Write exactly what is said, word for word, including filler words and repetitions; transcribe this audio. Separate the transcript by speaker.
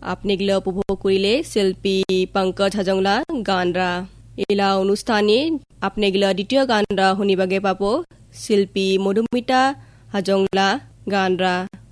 Speaker 1: আপনি গিলা উপভোগ করিলে শিল্পী পঙ্কজ হাজংলা গানরা ইলা অনুষ্ঠানে আপনি গিলা দ্বিতীয় গানরা শুনিবাগে পাব শিল্পী মধুমিতা হাজংলা গানরা